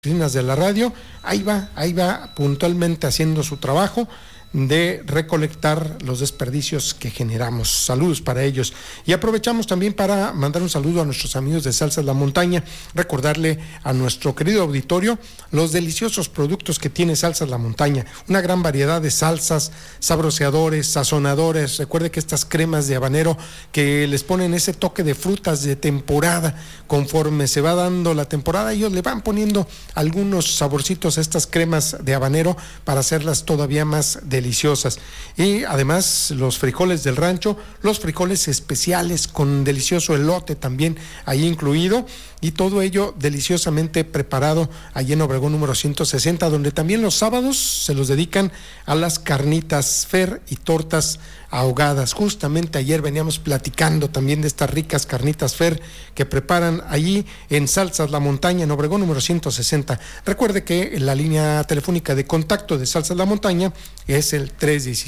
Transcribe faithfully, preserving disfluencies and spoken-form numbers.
oficinas de la radio, ahí va, ahí va puntualmente haciendo su trabajo de recolectar los desperdicios que generamos. Saludos para ellos. Y aprovechamos también para mandar un saludo a nuestros amigos de Salsas La Montaña, recordarle a nuestro querido auditorio los deliciosos productos que tiene Salsas La Montaña, una gran variedad de salsas, sabroseadores, sazonadores. Recuerde que estas cremas de habanero que les ponen ese toque de frutas de temporada, conforme se va dando la temporada, ellos le van poniendo algunos saborcitos a estas cremas de habanero para hacerlas todavía más deliciosas. deliciosas. Y además los frijoles del rancho, los frijoles especiales con delicioso elote también ahí incluido, y todo ello deliciosamente preparado allí en Obregón número ciento sesenta, donde también los sábados se los dedican a las carnitas Fer y tortas ahogadas. Justamente ayer veníamos platicando también de estas ricas carnitas Fer que preparan allí en Salsas La Montaña, en Obregón número ciento sesenta. Recuerde que la línea telefónica de contacto de Salsas La Montaña es el tres uno